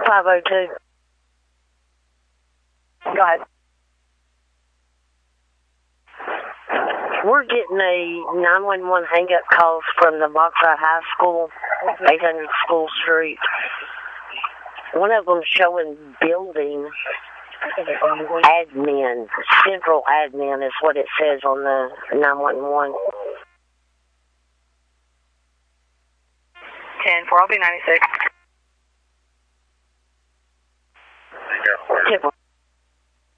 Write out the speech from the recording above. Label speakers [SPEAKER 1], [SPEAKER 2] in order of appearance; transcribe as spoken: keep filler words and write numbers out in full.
[SPEAKER 1] five oh two.
[SPEAKER 2] Go ahead.
[SPEAKER 1] We're getting a nine one one hang-up calls from the Bauxite High School, eight hundred School Street. One of them showing building admin, central admin is what it says on the nine one one.
[SPEAKER 2] ten four, I'll be ninety-six.
[SPEAKER 1] Tip